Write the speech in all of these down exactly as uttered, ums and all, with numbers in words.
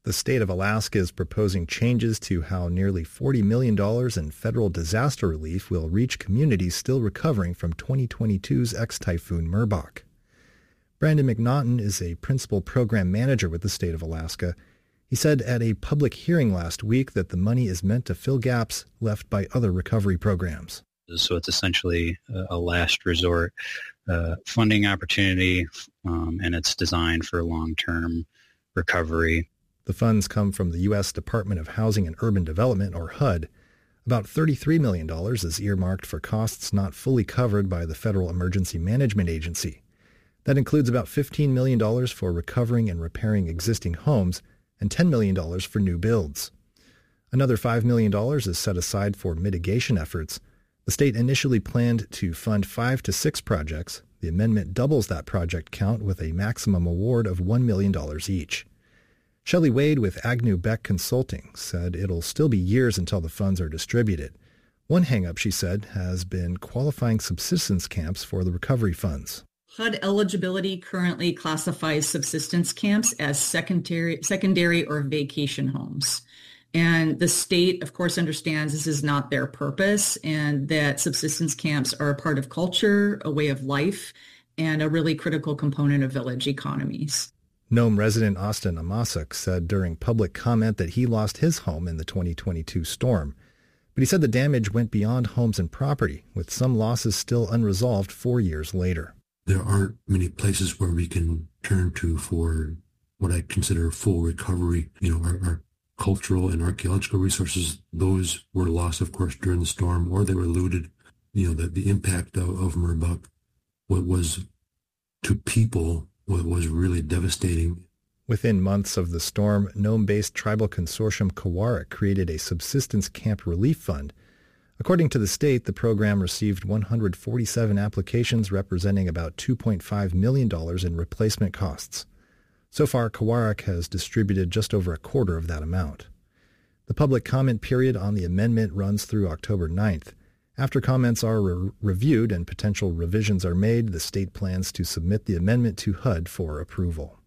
The state of Alaska is proposing changes to how nearly forty million dollars in federal disaster relief will reach communities still recovering from twenty twenty-two's ex-typhoon Merbok. Brandon McNaughton is a principal program manager with the state of Alaska. He said at a public hearing last week that the money is meant to fill gaps left by other recovery programs. So it's essentially a last resort uh, funding opportunity, um, and it's designed for long-term recovery. The funds come from the U S Department of Housing and Urban Development, or H U D. About thirty-three million dollars is earmarked for costs not fully covered by the Federal Emergency Management Agency. That includes about fifteen million dollars for recovering and repairing existing homes and ten million dollars for new builds. Another five million dollars is set aside for mitigation efforts. The state initially planned to fund five to six projects. The amendment doubles that project count with a maximum award of one million dollars each. Shelley Wade with Agnew Beck Consulting said it'll still be years until the funds are distributed. One hang-up, she said, has been qualifying subsistence camps for the recovery funds. H U D eligibility currently classifies subsistence camps as secondary, secondary or vacation homes. And the state, of course, understands this is not their purpose and that subsistence camps are a part of culture, a way of life, and a really critical component of village economies. Nome resident Austin Amasuk said during public comment that he lost his home in the twenty twenty-two storm. But he said the damage went beyond homes and property, with some losses still unresolved four years later. There aren't many places where we can turn to for what I consider full recovery. You know, our, our cultural and archaeological resources, those were lost, of course, during the storm, or they were looted. You know, the, the impact of, of Merbok, what was to people, what was really devastating. Within months of the storm, Nome-based tribal consortium Kawarak created a subsistence camp relief fund. According to the state, the program received one hundred forty-seven applications representing about two point five million dollars in replacement costs. So far, Kawarak has distributed just over a quarter of that amount. The public comment period on the amendment runs through October ninth. After comments are re- reviewed and potential revisions are made, the state plans to submit the amendment to H U D for approval.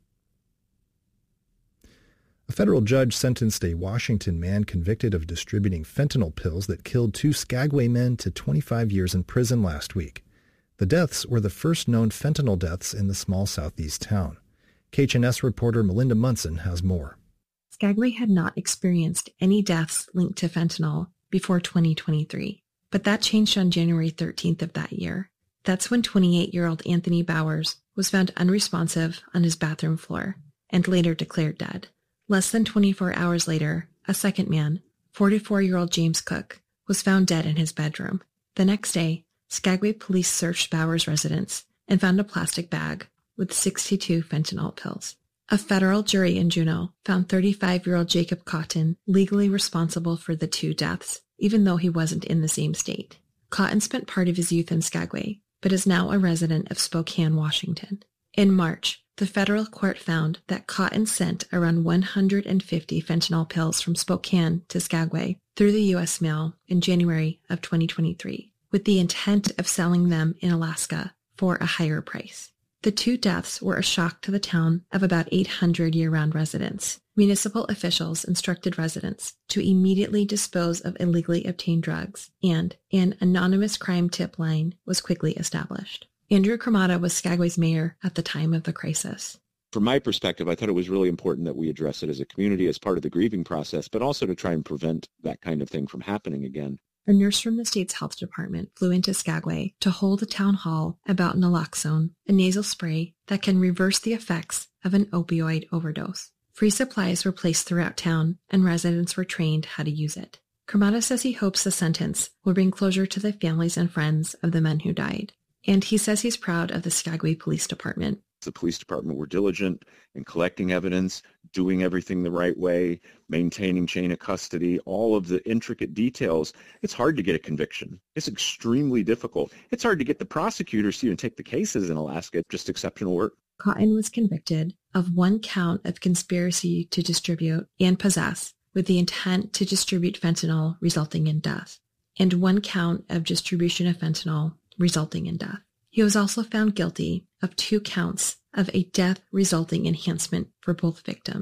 A federal judge sentenced a Washington man convicted of distributing fentanyl pills that killed two Skagway men to twenty-five years in prison last week. The deaths were the first known fentanyl deaths in the small southeast town. K H N S reporter Melinda Munson has more. Skagway had not experienced any deaths linked to fentanyl before twenty twenty-three, but that changed on January thirteenth of that year. That's when twenty-eight-year-old Anthony Bowers was found unresponsive on his bathroom floor and later declared dead. Less than twenty-four hours later, a second man, forty-four-year-old James Cook, was found dead in his bedroom. The next day, Skagway police searched Bowers' residence and found a plastic bag with sixty-two fentanyl pills. A federal jury in Juneau found thirty-five-year-old Jacob Cotton legally responsible for the two deaths, even though he wasn't in the same state. Cotton spent part of his youth in Skagway, but is now a resident of Spokane, Washington. In March, the federal court found that Cotton sent around one hundred fifty fentanyl pills from Spokane to Skagway through the U S mail in January of twenty twenty-three, with the intent of selling them in Alaska for a higher price. The two deaths were a shock to the town of about eight hundred year-round residents. Municipal officials instructed residents to immediately dispose of illegally obtained drugs, and an anonymous crime tip line was quickly established. Andrew Cremata was Skagway's mayor at the time of the crisis. From my perspective, I thought it was really important that we address it as a community as part of the grieving process, but also to try and prevent that kind of thing from happening again. A nurse from the state's health department flew into Skagway to hold a town hall about naloxone, a nasal spray that can reverse the effects of an opioid overdose. Free supplies were placed throughout town, and residents were trained how to use it. Cremata says he hopes the sentence will bring closure to the families and friends of the men who died. And he says he's proud of the Skagway Police Department. The police department were diligent in collecting evidence, doing everything the right way, maintaining chain of custody, all of the intricate details. It's hard to get a conviction. It's extremely difficult. It's hard to get the prosecutors to even take the cases in Alaska. Just exceptional work. Cotton was convicted of one count of conspiracy to distribute and possess with the intent to distribute fentanyl resulting in death, and one count of distribution of fentanyl resulting in death. He was also found guilty of two counts of a death-resulting enhancement for both victims,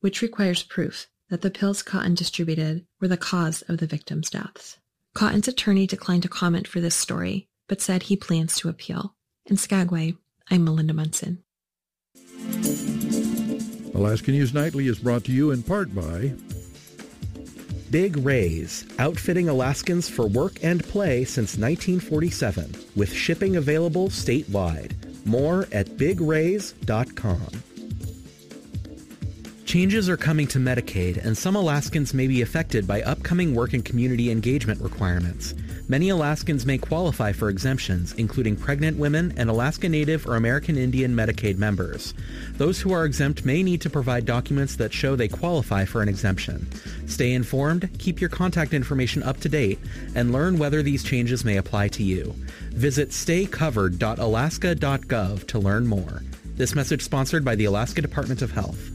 which requires proof that the pills Cotton distributed were the cause of the victims' deaths. Cotton's attorney declined to comment for this story, but said he plans to appeal. In Skagway, I'm Melinda Munson. Alaska News Nightly is brought to you in part by Big Rays, outfitting Alaskans for work and play since nineteen forty-seven, with shipping available statewide. More at big rays dot com. Changes are coming to Medicaid, and some Alaskans may be affected by upcoming work and community engagement requirements. Many Alaskans may qualify for exemptions, including pregnant women and Alaska Native or American Indian Medicaid members. Those who are exempt may need to provide documents that show they qualify for an exemption. Stay informed, keep your contact information up to date, and learn whether these changes may apply to you. Visit stay covered dot alaska dot gov to learn more. This message sponsored by the Alaska Department of Health.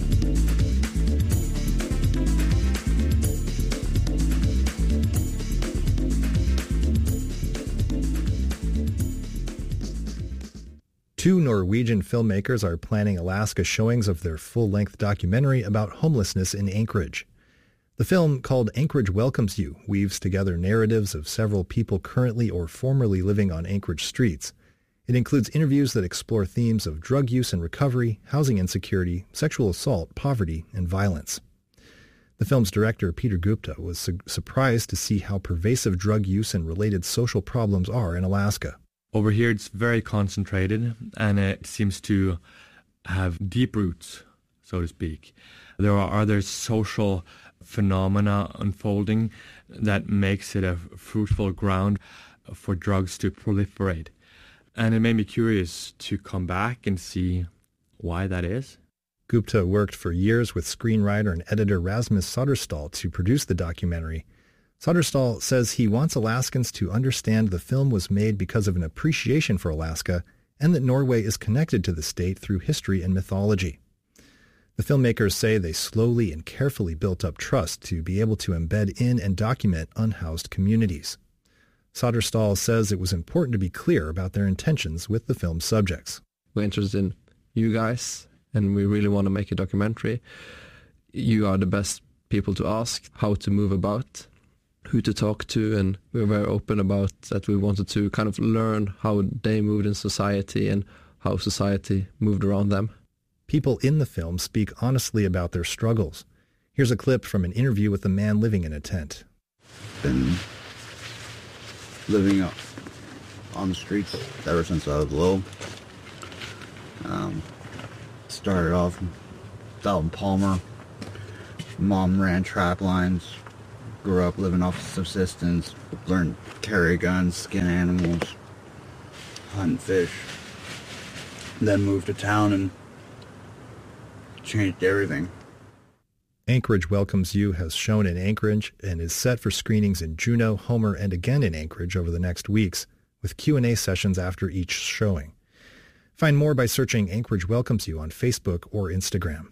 Two Norwegian filmmakers are planning Alaska showings of their full-length documentary about homelessness in Anchorage. The film, called Anchorage Welcomes You, weaves together narratives of several people currently or formerly living on Anchorage streets. It includes interviews that explore themes of drug use and recovery, housing insecurity, sexual assault, poverty, and violence. The film's director, Peter Gupta, was su- surprised to see how pervasive drug use and related social problems are in Alaska. Over here, it's very concentrated, and it seems to have deep roots, so to speak. There are other social phenomena unfolding that makes it a fruitful ground for drugs to proliferate. And it made me curious to come back and see why that is. Gupta worked for years with screenwriter and editor Rasmus Soderstall to produce the documentary. Soderstall says he wants Alaskans to understand the film was made because of an appreciation for Alaska and that Norway is connected to the state through history and mythology. The filmmakers say they slowly and carefully built up trust to be able to embed in and document unhoused communities. Soderstall says it was important to be clear about their intentions with the film's subjects. We're interested in you guys, and we really want to make a documentary. You are the best people to ask how to move about, who to talk to, and we were very open about that. We wanted to kind of learn how they moved in society and how society moved around them. People in the film speak honestly about their struggles. Here's a clip from an interview with a man living in a tent. Been living on the streets ever since I was little. Um, started off out in Palmer. Mom ran trap lines. Grew up living off subsistence, learned to carry guns, skin animals, hunt fish. Then moved to town and changed everything. Anchorage Welcomes You has shown in Anchorage and is set for screenings in Juneau, Homer, and again in Anchorage over the next weeks, with Q and A sessions after each showing. Find more by searching Anchorage Welcomes You on Facebook or Instagram.